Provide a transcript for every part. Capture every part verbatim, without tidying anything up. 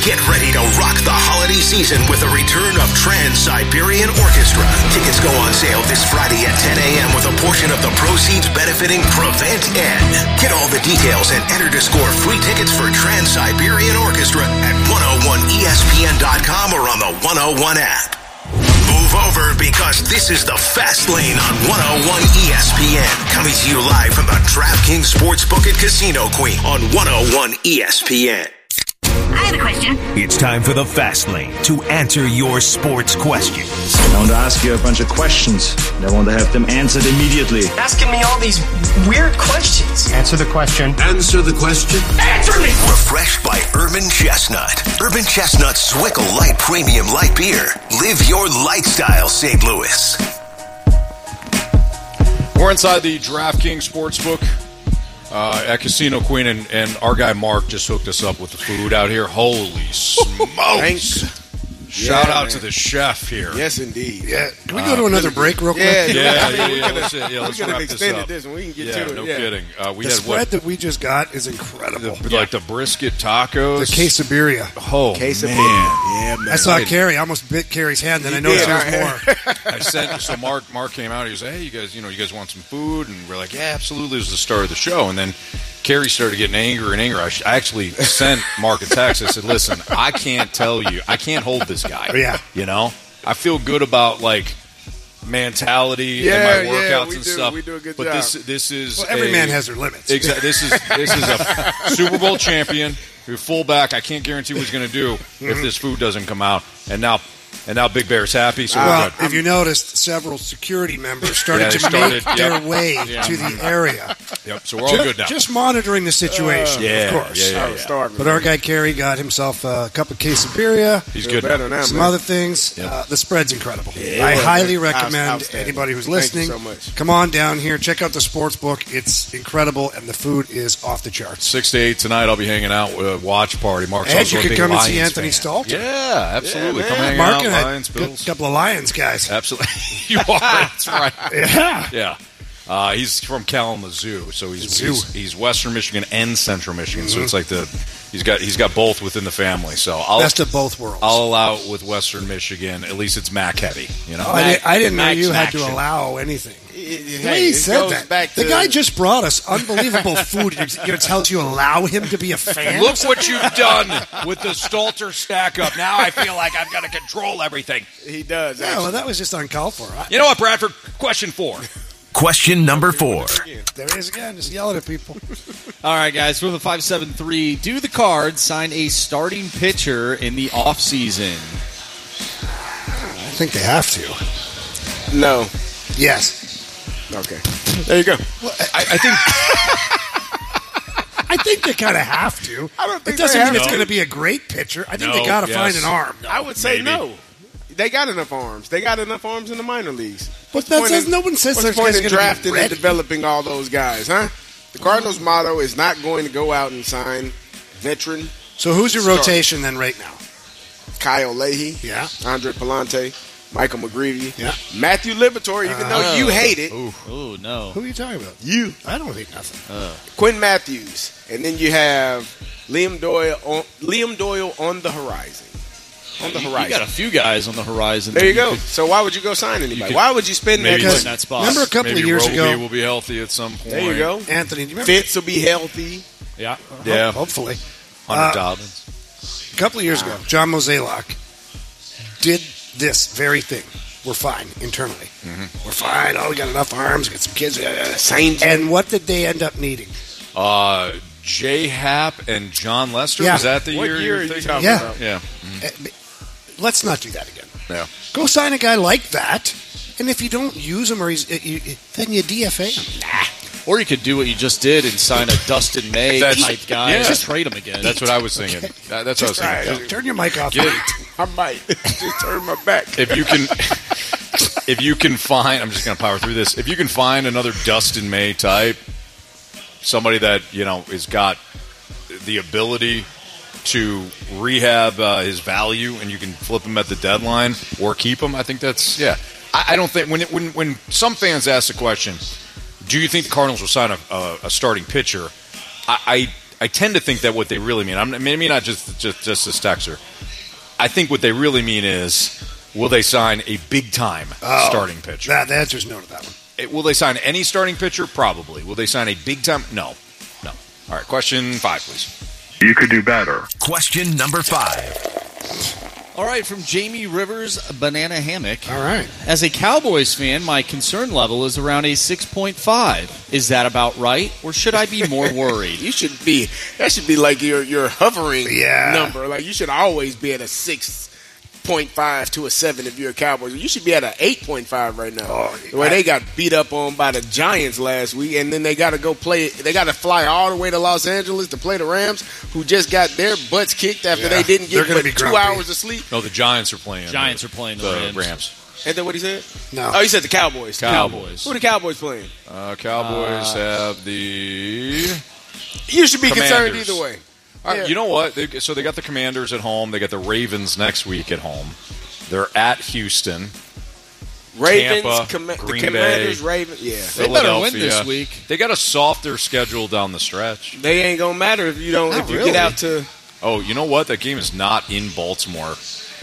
Get ready to rock the holiday season with the return of Trans-Siberian Orchestra. Tickets go on sale this Friday at ten a.m. with a portion of the proceeds benefiting Prevent N. Get all the details and enter to score free tickets for Trans-Siberian Orchestra at one oh one E S P N dot com or on the one oh one app. Move over because this is the Fast Lane on one oh one E S P N. Coming to you live from the DraftKings Sportsbook and Casino Queen on one oh one E S P N. I have a question. It's time for the Fast Lane to answer your sports questions. I want to ask you a bunch of questions. I want to have them answered immediately. Asking me all these weird questions. Answer the question. Answer the question. Answer me! Refreshed by Urban Chestnut. Urban Chestnut's Swickle Light Premium Light Beer. Live your lifestyle, Saint Louis. We're inside the DraftKings Sportsbook uh, at Casino Queen, and, and our guy Mark just hooked us up with the food out here. Holy smokes! Shout yeah, out man. to the chef here. Yes, indeed. Yeah. Can we go to another break real quick? Yeah, Yeah, I yeah, mean, yeah. we yeah, could've- let's, yeah, we let's could have wrap this extended up. this one. We can get yeah, to it. no yeah. kidding. Uh, we The had spread what? that we just got is incredible. The, like the brisket tacos. The quesadilla. Oh, Case of man. Yeah, man. I saw Right. Carrie. I almost bit Carrie's hand, then You I noticed did, there was I- more. I sent so Mark. Mark came out. He was, hey, you guys, you know, you guys want some food? And we're like, yeah, absolutely. It was the start of the show, and then Carrie started getting angrier and angrier. I, sh- I actually sent Mark a text. I said, listen, I can't tell you, I can't hold this guy. Yeah. You know, I feel good about like mentality Yeah, and my yeah, workouts we and do. stuff. We do a good but job. this, this is Well, every a- man has their limits. Exactly. This is this is a Super Bowl champion, who fullback. I can't guarantee what he's going to do if this food doesn't come out. And now, and now Big Bear's happy. So Well, we're good. if you noticed, several security members started Yeah, they to started, make yep. their way Yeah. to the area. Yep. So we're all Ju- good now. Just monitoring the situation, yeah, of course. yeah, yeah, I was starving. But our guy Carrie got himself a cup of quesadilla, He's Feel good better now. now, some man. other things. Yep. Uh, the spread's incredible. Yeah, I it was, highly man. recommend Outstanding. anybody who's Thank you listening, so much. come on down here, check out the sports book. It's incredible, and the food is off the charts. Six to eight tonight. I'll be hanging out with a watch party. Mark's And also you a could big come and Lions see Anthony fan. Stalter. Yeah, absolutely. Yeah, come man. hang Mark out. and Lions, a Bills. couple of Lions guys. Absolutely. You are. That's right. Yeah. Yeah. Uh, he's from Kalamazoo, so he's, Zoo. he's he's Western Michigan and Central Michigan. So it's like the he's got he's got both within the family. So I'll Best of both worlds. I'll allow it with Western Michigan. At least it's Mac heavy, you know. Oh, I, did, I didn't know Max you had to action. allow anything. It- The way he it said goes that. back The to- guy just brought us unbelievable food. You're going to tell us you allow him to be a fan? Look what you've done with the Stalter stack up. Now I feel like I've got to control everything. He does. Yeah, actually. well, that was just uncalled for. I, You know what, Bradford? Question four. Question number four. there he is again, just yelling at people. All right, guys, for the five seven three, do the Cards sign a starting pitcher in the offseason? I think they have to. No. Yes. Okay. There you go. I, I think I think they kind of have to. I don't think it doesn't they mean have it's to. going to be a great pitcher. I think No, they got to yes. find an arm. I would say Maybe. no. They got enough arms. They got enough arms in the minor leagues. But What's the that point says in- no one says What's those the point guys in are gonna be drafting and ready. developing all those guys, huh? The Cardinals' motto is not going to go out and sign veteran So who's your Start. rotation then right now? Kyle Leahy, Yeah. Andre Palante, Michael McGreevy, Yeah. Matthew Liberatore, even though you hate it, Oh, no. Who are you talking about? you, I don't think nothing. Quinn Matthews, and then you have Liam Doyle on, Liam Doyle on the horizon. On the You horizon. got a few guys on the horizon. There that you go. could- So why would you go sign anybody? could Why would you spend maybe that? put Because in that spot. remember a couple maybe of years Roby ago, will be healthy at some point. There you go. Anthony, do you remember? Fitz will be healthy. Yeah. Yeah. Hopefully. Hunter Uh, Dobbins. A couple of years ago, John Mozeliak did this very thing. We're fine internally. We're fine. Oh, we got enough arms. We got some kids. Same. And what did they end up needing? Uh, J Happ and John Lester. Yeah. Was that the What year? year you're are you thinking? talking Yeah. about? Yeah. Uh, Let's not do that again. Yeah. Go sign a guy like that, and if you don't use him, or he's, uh, you, then you D F A him. Or you could do what you just did and sign a Dustin May That's- type guy yeah. and just trade him again. That's what I was thinking. That- that's what I was All right, thinking. turn your mic off. Get- I might just turn my back. if you can, if you can find, I'm just going to power through this. If you can find another Dustin May type, somebody that you know has got the ability to rehab uh, his value, and you can flip him at the deadline or keep him, I think that's yeah. I, I don't think when it, when when some fans ask the question, do you think the Cardinals will sign a, a, a starting pitcher? I, I I tend to think that what they really mean, I'm, maybe not just, just, just this texter, I think what they really mean is, will they sign a big-time Oh, starting pitcher? That, the answer's no to that one. It- will they sign any starting pitcher? Probably. Will they sign a big-time? No. No. All right, question five, please. You could do better. Question number five. All right, from Jamie Rivers, Banana Hammock. All right. As a Cowboys fan, my concern level is around a six point five. Is that about right, or should I be more worried? You should be. That should be like your your hovering Yeah. number. Like you should always be at a six point five to a seven if you're a Cowboys. You should be at an eight point five right now. Oh, the way I- they got beat up on by the Giants last week, and then they got to go play. They got to fly all the way to Los Angeles to play the Rams, who just got their butts kicked after Yeah. they didn't They're get gonna but be two grumpy. hours of sleep. No, the Giants are playing. Giants the, are playing the the Rams. Ain't that what he said? No. Oh, he said the Cowboys. Cowboys. Who the Cowboys playing? Uh, Cowboys have the. You should be concerned Commanders. either way. All right, Yeah. you know what? They, so they got the Commanders at home. They got the Ravens next week at home. They're at Houston. Ravens, Tampa, Comma- the Green Commanders, Bay. Ravens. Yeah, They better win Philadelphia. this week. They got a softer schedule down the stretch. they ain't gonna matter if you don't. Not if you really. get out to. Oh, you know what? That game is not in Baltimore.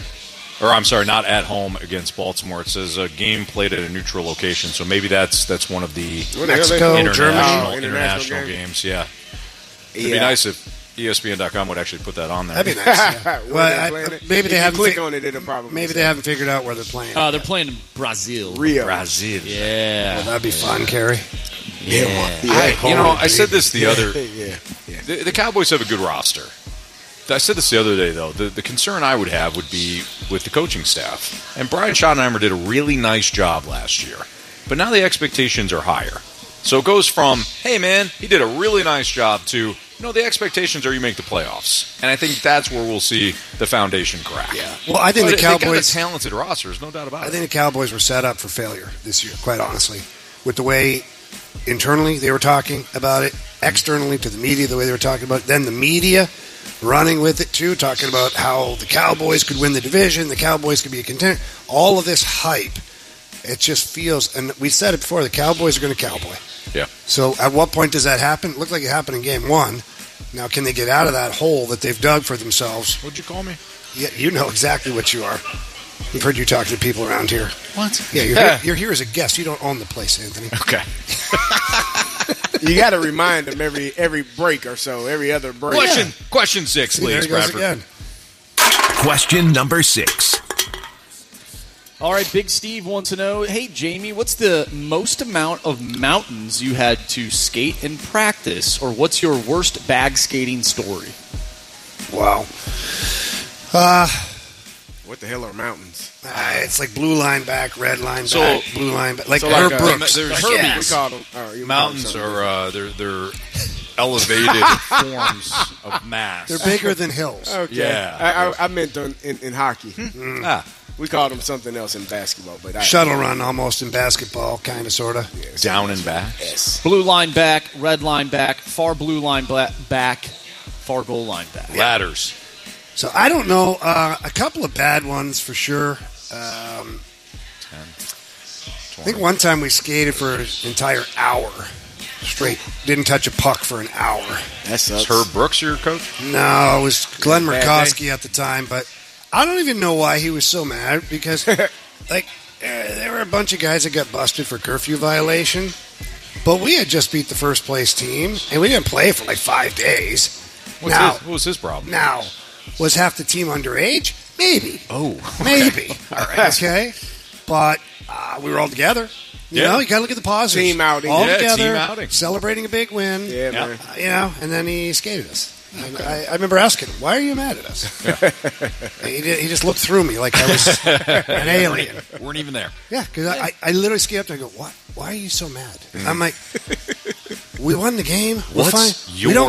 Or I'm sorry, not at home against Baltimore. It says a game played at a neutral location. So maybe that's that's one of the What the hell they- Mexico, international, Germany. International international game. games. Yeah, it'd be Yeah. nice if E S P N dot com would actually put that on there. That'd be nice. Yeah. Where Well, they I- playing it? maybe If they you haven't click fi- on it. It'll probably Maybe say they haven't figured out where they're playing. Uh, they're playing in Brazil. Rio. Brazil. Yeah. That'd be fun, Kerry. Yeah. I, you know, I said this the other. yeah, yeah. The, the Cowboys have a good roster. I said this the other day, though. The, the concern I would have would be with the coaching staff. And Brian Schottenheimer did a really nice job last year. But now the expectations are higher. So it goes from, hey, man, he did a really nice job to, you know, the expectations are you make the playoffs. And I think that's where we'll see the foundation crack. Yeah. Well, I think But the they got a Cowboys. talented roster. There's no doubt about I it. think the Cowboys were set up for failure this year, quite honestly, with the way internally they were talking about it, externally to the media, the way they were talking about it, then the media running with it too, talking about how the Cowboys could win the division, the Cowboys could be a contender. All of this hype, it just feels, and we said it before, the Cowboys are going to cowboy. Yeah. So at what point does that happen? It looked like it happened in game one. Now, can they get out of that hole that they've dug for themselves? What'd you call me? Yeah, you know exactly what you are. We've heard you talk to people around here. What? Yeah, you're here, you're here as a guest. You don't own the place, Anthony. Okay. You got to remind them every every break or so, every other break. Question, question six, See, there please, he goes Bradford. again. Question number six. All right, Big Steve wants to know, hey, Jamie, what's the most amount of mountains you had to skate in practice? Or what's your worst bag skating story? Wow. Uh, What the hell are mountains? uh, it's like blue line back, red line So- back, blue line back. Like So Herb like, uh, Brooks. there's- Herbie, Yes. we called them. Oh, you Mountains called them are uh, they're they're elevated forms of mass. They're bigger than hills. something. Okay. Yeah. I, I, I meant on, in, in hockey. Ah, We called them something else in basketball, but I, Shuttle run almost in basketball, kind of, sort of. down and back. Yes. Blue line back, red line back, far blue line bla- back, far goal line back. Ladders. So I don't know. Uh, a couple of bad ones for sure. Um, ten, I think one time we skated for an entire hour straight. Didn't touch a puck for an hour. That sucks. Is Herb Brooks your coach? No, it was Glenn Bad Murkowski at the time, but I don't even know why he was so mad because, like, uh, there were a bunch of guys that got busted for curfew violation, but we had just beat the first place team, and we didn't play for like five days. What's now, his, what was his problem? now, was half the team underage? Maybe. Oh, Maybe. All right. Okay. But uh, we were all together. You Yeah. know, you got to look at the positives. Team outing. All Yeah, together, team outing. celebrating a big win. Yeah, Yeah. man. Uh, you know, and then he skated us. And I, I remember asking him, "Why are you mad at us?" he, did, he just looked through me like I was an alien. weren't even there. Yeah, because I, I, I literally skated up to him and I go, "What? Why are you so mad?" I'm like, "We won the game. We're What's fine. your we don't